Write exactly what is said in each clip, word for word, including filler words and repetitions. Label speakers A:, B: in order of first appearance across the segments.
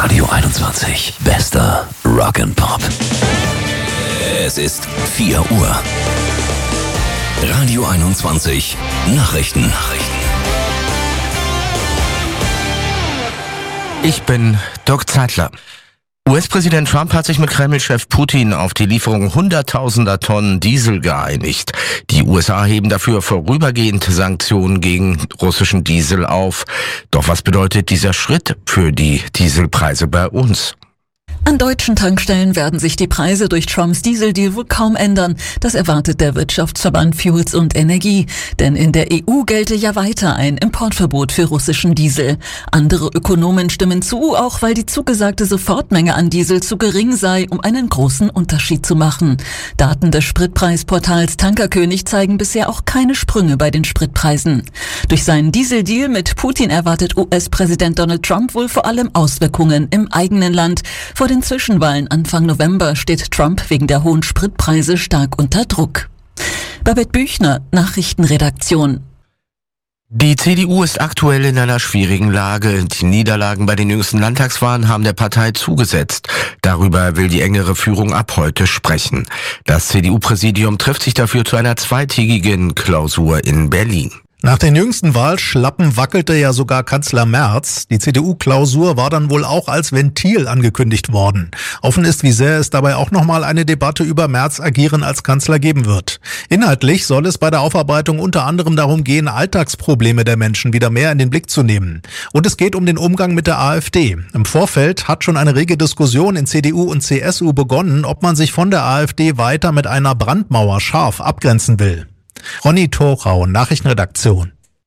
A: Radio einundzwanzig. Bester Rock'n'Pop. Es ist vier Uhr. Radio einundzwanzig. Nachrichten. Nachrichten.
B: Ich bin Dirk Zeitler. U S-Präsident Trump hat sich mit Kreml-Chef Putin auf die Lieferung hunderttausender Tonnen Diesel geeinigt. Die U S A heben dafür vorübergehend Sanktionen gegen russischen Diesel auf. Doch was bedeutet dieser Schritt für die Dieselpreise bei uns?
C: An deutschen Tankstellen werden sich die Preise durch Trumps Dieseldeal wohl kaum ändern. Das erwartet der Wirtschaftsverband Fuels und Energie. Denn in der E U gelte ja weiter ein Importverbot für russischen Diesel. Andere Ökonomen stimmen zu, auch weil die zugesagte Sofortmenge an Diesel zu gering sei, um einen großen Unterschied zu machen. Daten des Spritpreisportals Tankerkönig zeigen bisher auch keine Sprünge bei den Spritpreisen. Durch seinen Dieseldeal mit Putin erwartet U S-Präsident Donald Trump wohl vor allem Auswirkungen im eigenen Land. Vor den Zwischenwahlen Anfang November steht Trump wegen der hohen Spritpreise stark unter Druck. Babette Büchner, Nachrichtenredaktion.
B: Die C D U ist aktuell in einer schwierigen Lage. Die Niederlagen bei den jüngsten Landtagswahlen haben der Partei zugesetzt. Darüber will die engere Führung ab heute sprechen. Das C D U-Präsidium trifft sich dafür zu einer zweitägigen Klausur in Berlin.
D: Nach den jüngsten Wahlschlappen wackelte ja sogar Kanzler Merz. Die C D U-Klausur war dann wohl auch als Ventil angekündigt worden. Offen ist, wie sehr es dabei auch nochmal eine Debatte über Merz' Agieren als Kanzler geben wird. Inhaltlich soll es bei der Aufarbeitung unter anderem darum gehen, Alltagsprobleme der Menschen wieder mehr in den Blick zu nehmen. Und es geht um den Umgang mit der AfD. Im Vorfeld hat schon eine rege Diskussion in C D U und C S U begonnen, ob man sich von der AfD weiter mit einer Brandmauer scharf abgrenzen will. Ronny Thorau, Nachrichtenredaktion.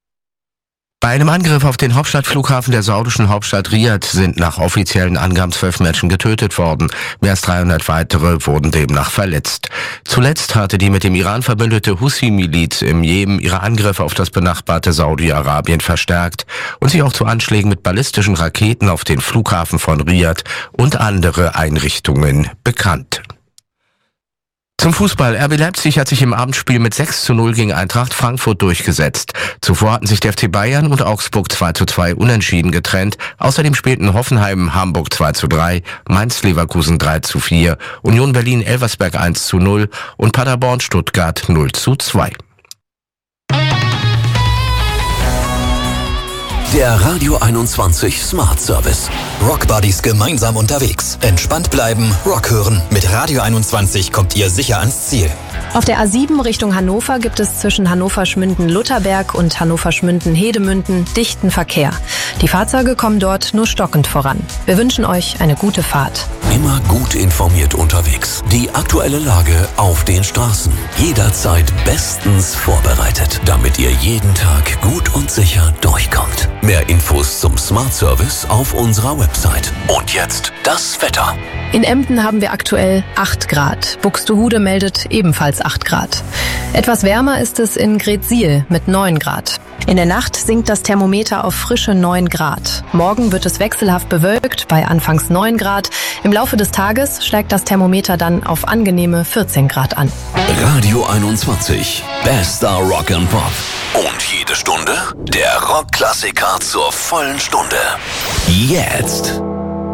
B: Bei einem Angriff auf den Hauptstadtflughafen der saudischen Hauptstadt Riyadh sind nach offiziellen Angaben zwölf Menschen getötet worden. Mehr als dreihundert weitere wurden demnach verletzt. Zuletzt hatte die mit dem Iran verbündete Houthi-Miliz im Jemen ihre Angriffe auf das benachbarte Saudi-Arabien verstärkt und sich auch zu Anschlägen mit ballistischen Raketen auf den Flughafen von Riyadh und andere Einrichtungen bekannt. Zum Fußball. R B Leipzig hat sich im Abendspiel mit sechs zu null gegen Eintracht Frankfurt durchgesetzt. Zuvor hatten sich der F C Bayern und Augsburg zwei zu zwei unentschieden getrennt. Außerdem spielten Hoffenheim Hamburg zwei zu drei, Mainz Leverkusen drei zu vier, Union Berlin Elversberg eins zu null und Paderborn Stuttgart null zu zwei.
A: Der Radio einundzwanzig Smart Service.
E: Rock Buddies gemeinsam unterwegs. Entspannt bleiben, Rock hören. Mit Radio einundzwanzig kommt ihr sicher ans Ziel.
F: Auf der A sieben Richtung Hannover gibt es zwischen Hannover-Schmünden-Lutherberg und Hannover-Schmünden-Hedemünden dichten Verkehr. Die Fahrzeuge kommen dort nur stockend voran. Wir wünschen euch eine gute Fahrt.
A: Immer gut informiert unterwegs. Die aktuelle Lage auf den Straßen. Jederzeit bestens vorbereitet, damit ihr jeden Tag gut und sicher durchkommt. Mehr Infos zum Smart Service auf unserer Website. Und jetzt das Wetter.
F: In Emden haben wir aktuell acht Grad. Buxtehude meldet ebenfalls acht Grad. Etwas wärmer ist es in Gretsiel mit neun Grad. In der Nacht sinkt das Thermometer auf frische neun Grad. Morgen wird es wechselhaft bewölkt bei anfangs neun Grad. Im Laufe des Tages steigt das Thermometer dann auf angenehme vierzehn Grad an.
A: Radio einundzwanzig. Bester Rock'n'Pop. Und jede Stunde der Rockklassiker zur vollen Stunde. Jetzt.